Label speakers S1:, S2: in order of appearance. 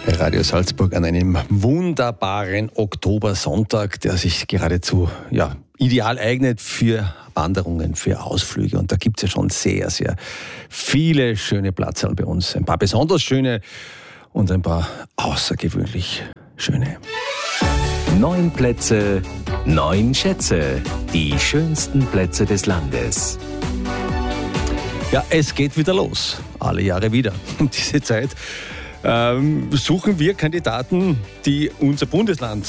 S1: Radio Salzburg an einem wunderbaren Oktobersonntag, der sich geradezu ideal eignet für Wanderungen, für Ausflüge. Und da gibt es ja schon sehr, sehr viele schöne Plätze bei uns. Ein paar besonders schöne und ein paar außergewöhnlich schöne.
S2: 9 Plätze, 9 Schätze. Die schönsten Plätze des Landes.
S1: Ja, es geht wieder los. Alle Jahre wieder. Um diese Zeit suchen wir Kandidaten, die unser Bundesland